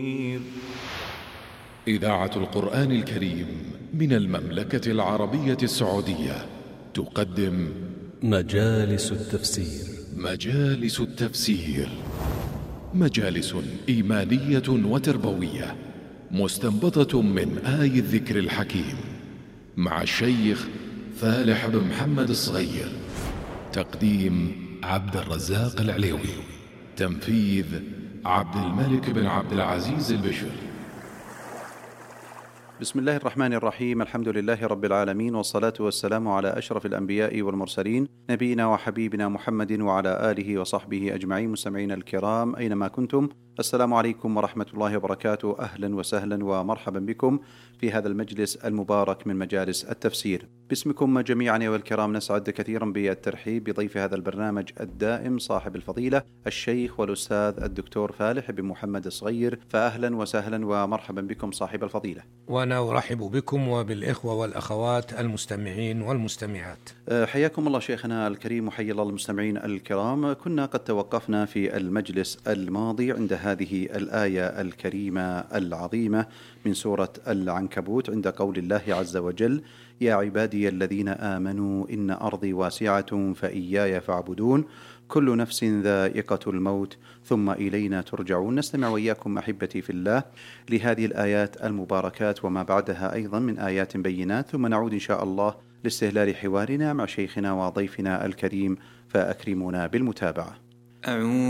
إذاعة القرآن الكريم من المملكة العربية السعودية تقدم مجالس التفسير. مجالس التفسير، مجالس إيمانية وتربوية مستنبطة من آي الذكر الحكيم، مع الشيخ فالح بن محمد الصغير. تقديم عبد الرزاق العليوي، تنفيذ عبد الملك بن عبد العزيز البشر. بسم الله الرحمن الرحيم، الحمد لله رب العالمين، والصلاة والسلام على أشرف الأنبياء والمرسلين، نبينا وحبيبنا محمد وعلى آله وصحبه أجمعين. مستمعين الكرام أينما كنتم، السلام عليكم ورحمة الله وبركاته. أهلا وسهلا ومرحبا بكم في هذا المجلس المبارك من مجالس التفسير. باسمكم جميعا أيها الكرام نسعد كثيرا بالترحيب بضيف هذا البرنامج الدائم صاحب الفضيلة الشيخ والأستاذ الدكتور فالح بن محمد الصغير. فأهلا وسهلا ومرحبا بكم صاحب الفضيلة. وأنا أرحب بكم وبالإخوة والأخوات المستمعين والمستمعات. حياكم الله شيخنا الكريم، وحيا الله المستمعين الكرام. كنا قد توقفنا في المجلس الماضي عند هذه الآية الكريمة العظيمة من سورة العنكبوت، عند قول الله عز وجل: يا عبادي الذين آمنوا إن أرضي واسعة فإياي فاعبدون كل نفس ذائقة الموت ثم إلينا ترجعون. نستمع وإياكم أحبتي في الله لهذه الآيات المباركات وما بعدها أيضا من آيات بينات، ثم نعود إن شاء الله لاستهلال حوارنا مع شيخنا وضيفنا الكريم، فأكرمونا بالمتابعة.